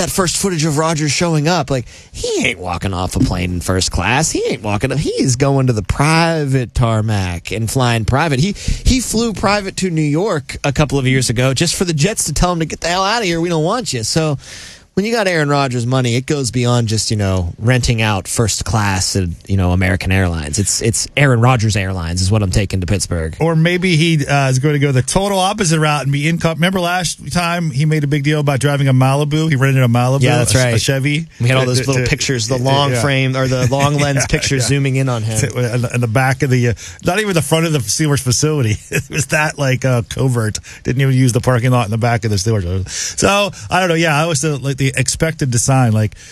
that first footage of Rodgers showing up. Like, he ain't walking off a plane in first class. He ain't walking up. He is going to the private tarmac and flying private. He flew private to New York a couple of years ago just for the Jets to tell him to get the hell out of here. We don't want you. So when you got Aaron Rodgers money, it goes beyond just, renting out first class at, American Airlines. It's Aaron Rodgers Airlines is what I'm taking to Pittsburgh. Or maybe he is going to go the total opposite route and be income. Remember last time he made a big deal about driving a Malibu? He rented a Malibu, yeah, that's right. A Chevy. We had all those little pictures, the long frame or the long lens pictures zooming in on him. In the back of the, not even the front of the Steelers facility. It was that covert. Didn't even use the parking lot in the back of the Steelers. So, I don't know. Yeah, I was the expected to sign.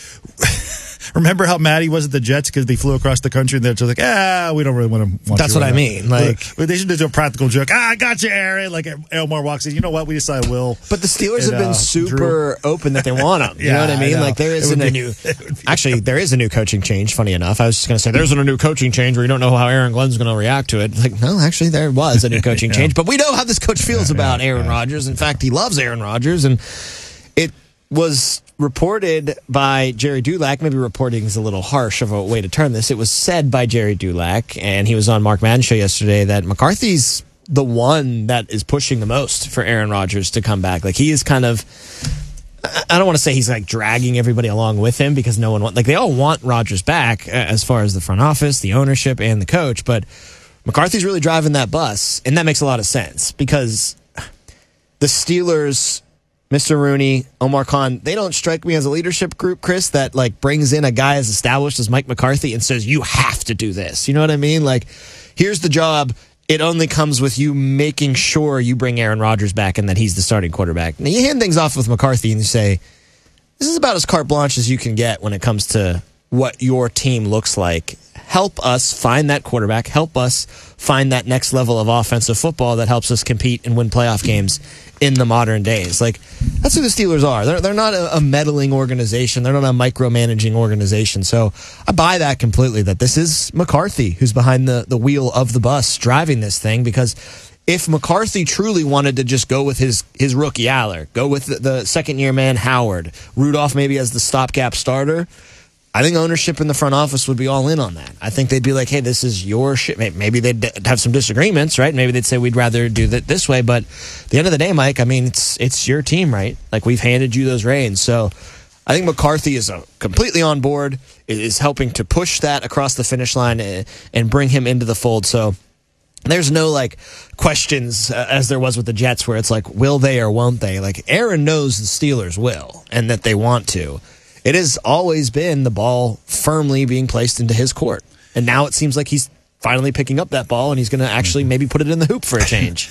Remember how mad he was at the Jets because they flew across the country and they're just like, we don't really want to. That's what I mean. But they should do a practical joke. I got you, Aaron. Like Elmore walks in. You know what? We decided Will. But the Steelers have been super open that they want him. You know what I mean? There isn't a new. Actually, there is a new coaching change. Funny enough, I was just going to say there isn't a new coaching change where you don't know how Aaron Glenn's going to react to it. No, actually, there was a new coaching change. But we know how this coach feels about Aaron Rodgers. In fact, he loves Aaron Rodgers, and it was reported by Jerry Dulac. Maybe reporting is a little harsh of a way to term this. It was said by Jerry Dulac, and he was on Mark Madden's show yesterday, that McCarthy's the one that is pushing the most for Aaron Rodgers to come back. He is kind of, I don't want to say he's dragging everybody along with him because no one they all want Rodgers back as far as the front office, the ownership, and the coach, but McCarthy's really driving that bus, and that makes a lot of sense because the Steelers, Mr. Rooney, Omar Khan, they don't strike me as a leadership group, Chris, that brings in a guy as established as Mike McCarthy and says, you have to do this. You know what I mean? Here's the job. It only comes with you making sure you bring Aaron Rodgers back and that he's the starting quarterback. Now, you hand things off with McCarthy and you say, this is about as carte blanche as you can get when it comes to what your team looks like. Help us find that quarterback. Help us find that next level of offensive football that helps us compete and win playoff games in the modern days. That's who the Steelers are. They're not a meddling organization. They're not a micromanaging organization. So I buy that completely, that this is McCarthy who's behind the wheel of the bus driving this thing, because if McCarthy truly wanted to just go with his rookie Aller, go with the second-year man Howard, Rudolph maybe as the stopgap starter, I think ownership in the front office would be all in on that. I think they'd be like, hey, this is your shit. Maybe they'd have some disagreements, right? Maybe they'd say we'd rather do that this way. But at the end of the day, Mike, it's your team, right? We've handed you those reins. So I think McCarthy is completely on board, is helping to push that across the finish line and bring him into the fold. So there's no questions as there was with the Jets where it's will they or won't they? Aaron knows the Steelers will and that they want to. It has always been the ball firmly being placed into his court. And now it seems like he's finally picking up that ball and he's going to actually maybe put it in the hoop for a change.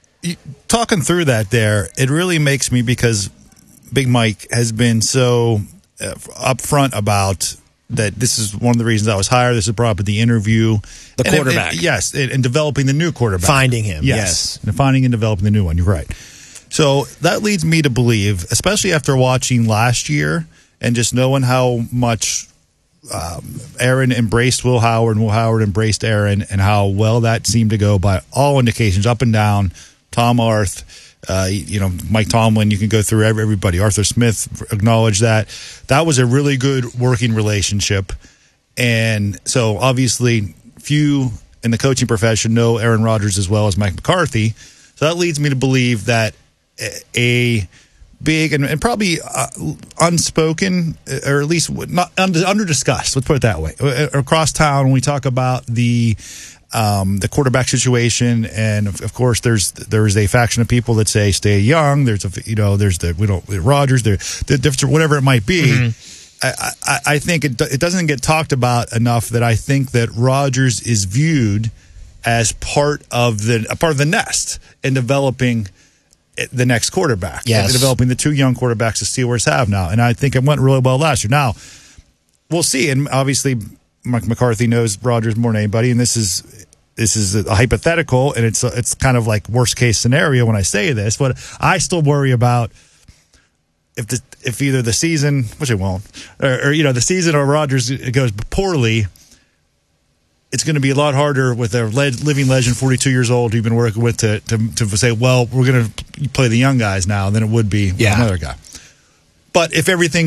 Talking through that there, it really makes me, because Big Mike has been so upfront about that this is one of the reasons I was hired. This is brought up in the interview. The quarterback. Yes, and developing the new quarterback. Finding him, yes. And finding and developing the new one, you're right. So that leads me to believe, especially after watching last year, and just knowing how much Aaron embraced Will Howard and Will Howard embraced Aaron, and how well that seemed to go by all indications, up and down. Tom Arth, Mike Tomlin, you can go through everybody. Arthur Smith acknowledged that. That was a really good working relationship. And so obviously few in the coaching profession know Aaron Rodgers as well as Mike McCarthy. So that leads me to believe that a big and probably unspoken, or at least not under discussed, let's put it that way, across town when we talk about the quarterback situation. And of course there's a faction of people that say stay young. There's Rodgers, the whatever it might be. Mm-hmm. I think it doesn't get talked about enough that I think that Rodgers is viewed as part of the nest in developing the next quarterback. Yes. Developing the two young quarterbacks the Steelers have now. And I think it went really well last year. Now, we'll see. And obviously, Mike McCarthy knows Rodgers more than anybody. And this is a hypothetical, and it's kind of like worst case scenario when I say this. But I still worry about if either the season, which it won't, or the season or Rodgers goes poorly, it's going to be a lot harder with a living legend, 42 years old, who you've been working with to say, well, we're going to play the young guys now, than it would be with another guy. But if everything